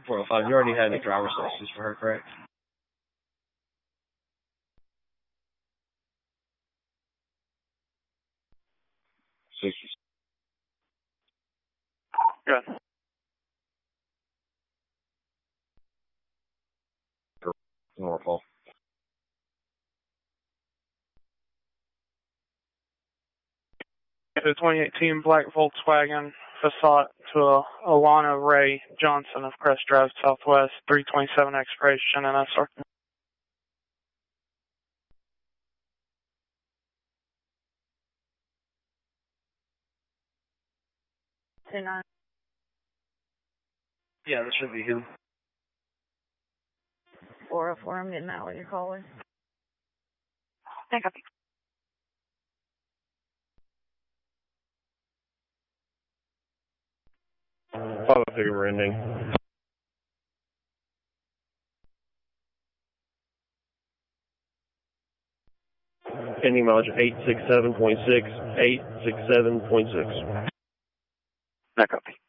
405. You already had a driver's license for her, correct? Good. Norfolk. The 2018 black Volkswagen Passat to Alana Ray Johnson of Crest Drive Southwest, 327 expiration and SR. 29. Yeah, that should be him. 404, I'm getting out with your caller. Thank you. 5-figure ending. Ending mileage 867.6, 867.6. Back up.